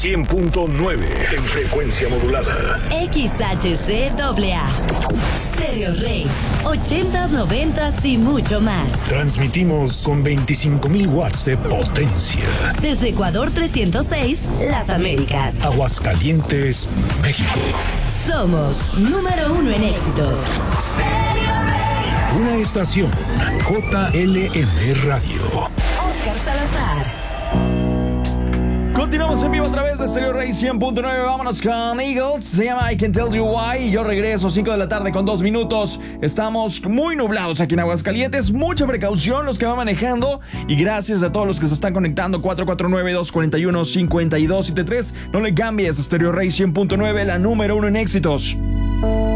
100.9 en frecuencia modulada. XHCAA. Stereo Rey. 80s, 90s y mucho más. Transmitimos con 25,000 watts de potencia. Desde Ecuador 306, Las Américas. Aguascalientes, México. Somos número 1 en éxitos. Una estación JLM Radio. Oscar Salazar. Continuamos en vivo a través de Stereo Rey 100.9. Vámonos con Eagles. Se llama I Can Tell You Why. Yo regreso 5 de la tarde con 2 minutos. Estamos muy nublados aquí en Aguascalientes. Mucha precaución los que van manejando. Y gracias a todos los que se están conectando. 449-241-5273. No le cambies. Stereo Rey 100.9, la número 1 en éxitos.